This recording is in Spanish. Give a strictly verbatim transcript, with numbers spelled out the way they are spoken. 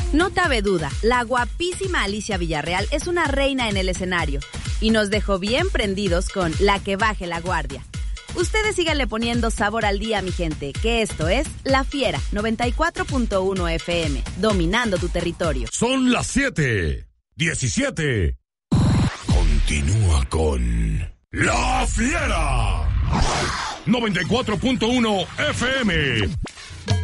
No cabe duda, la guapísima Alicia Villarreal es una reina en el escenario y nos dejó bien prendidos con La que baje la guardia. Ustedes síganle poniendo sabor al día, mi gente, que esto es La Fiera noventa y cuatro punto uno F M, dominando tu territorio. Son las siete diecisiete. Continúa con La Fiera noventa y cuatro punto uno F M.